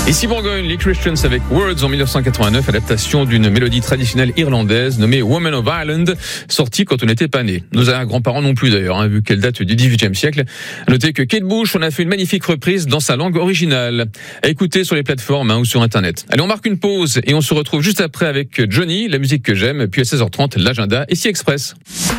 Ici Bourgogne, les Christians avec Words en 1989, adaptation d'une mélodie traditionnelle irlandaise nommée Woman of Ireland, sortie quand on n'était pas né. Nos grands-parents non plus d'ailleurs, vu qu'elle date du XVIIIe siècle. À noter que Kate Bush en a fait une magnifique reprise dans sa langue originale. À écouter sur les plateformes ou sur Internet. Allez, on marque une pause et on se retrouve juste après avec Johnny, la musique que j'aime, puis à 16h30, l'agenda ici Express.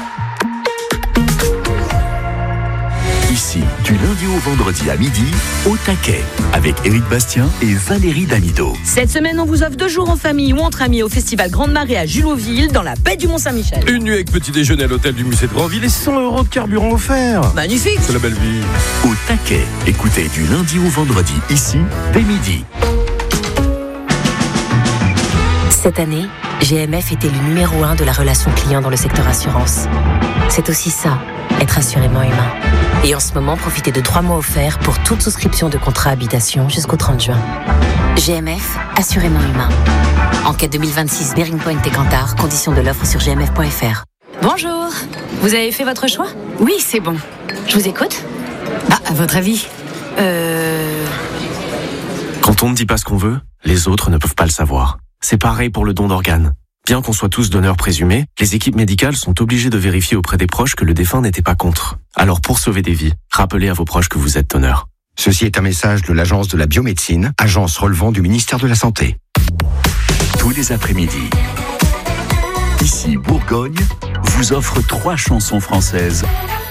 Ici, du lundi au vendredi à midi, au taquet, avec Éric Bastien et Valérie Damido. Cette semaine, on vous offre 2 jours en famille ou entre amis au festival Grande Marée à Juloville, dans la baie du Mont-Saint-Michel. Une nuit avec petit déjeuner à l'hôtel du musée de Grandville et 100 € de carburant offert. Magnifique. C'est la belle vie. Au taquet, écoutez du lundi au vendredi, ici, dès midi. Cette année, GMF était le numéro 1 de la relation client dans le secteur assurance. C'est aussi ça, être assurément humain. Et en ce moment, profitez de 3 mois offerts pour toute souscription de contrat habitation jusqu'au 30 juin. GMF, assurément humain. Enquête 2026 Bearing Point et Cantar, conditions de l'offre sur gmf.fr. Bonjour, vous avez fait votre choix ? Oui, c'est bon. Je vous écoute ? À votre avis ? Quand on ne dit pas ce qu'on veut, les autres ne peuvent pas le savoir. C'est pareil pour le don d'organes. Bien qu'on soit tous donneurs présumés, les équipes médicales sont obligées de vérifier auprès des proches que le défunt n'était pas contre. Alors pour sauver des vies, rappelez à vos proches que vous êtes donneur. Ceci est un message de l'Agence de la biomédecine, agence relevant du ministère de la Santé. Tous les après-midi, ici Bourgogne vous offre 3 chansons françaises